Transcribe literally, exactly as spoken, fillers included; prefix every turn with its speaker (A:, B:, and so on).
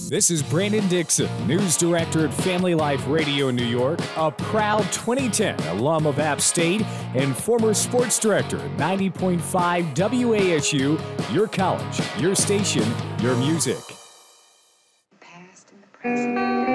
A: This is Brandon Dixon, news director at Family Life Radio in New York, a proud twenty ten alum of App State, and former sports director at ninety point five W A S U, your college, your station, your music.
B: Past and the present.